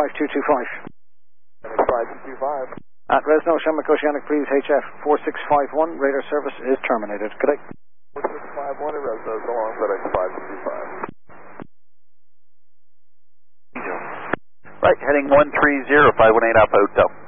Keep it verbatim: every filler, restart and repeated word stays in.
five two two five. five two two five. At Resno, Shamrock Oceanic, please, H F four six five one, radar service is terminated. Good day. four six five one at Resno, so long, FedEx five two two five. Right, heading one three zero, five one eight Alpha Hotel.